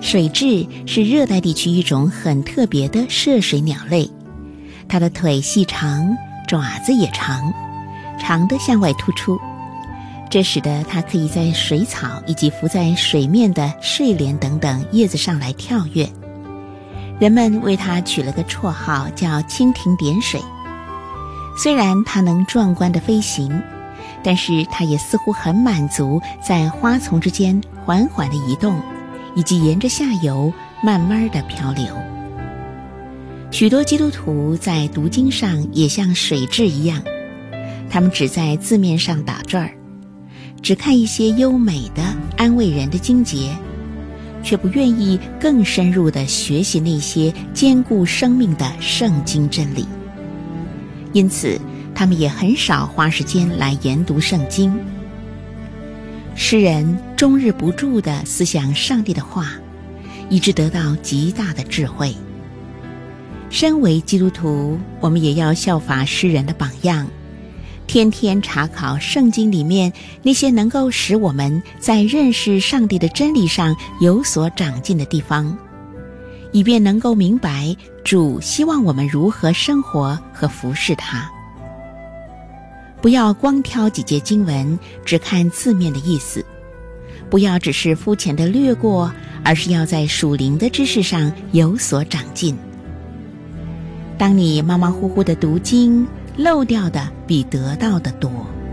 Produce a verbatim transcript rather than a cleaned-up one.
水蛭是热带地区一种很特别的涉水鸟类，它的腿细长，爪子也长，长的向外突出，这使得它可以在水草以及浮在水面的睡莲等等叶子上来跳跃。人们为它取了个绰号叫蜻蜓点水。虽然它能壮观地飞行，但是它也似乎很满足在花丛之间缓缓地移动，以及沿着下游慢慢地漂流。许多基督徒在读经上也像水蛭一样，他们只在字面上打转儿，只看一些优美的安慰人的经节，却不愿意更深入地学习那些坚固生命的圣经真理。因此他们也很少花时间来研读圣经。诗人终日不住地思想上帝的话，以致得到极大的智慧。身为基督徒，我们也要效法诗人的榜样，天天查考圣经里面那些能够使我们在认识上帝的真理上有所长进的地方，以便能够明白主希望我们如何生活和服侍他。不要光挑几节经文，只看字面的意思，不要只是肤浅的略过，而是要在属灵的知识上有所长进。当你马马虎虎的读经，漏掉的比得到的多。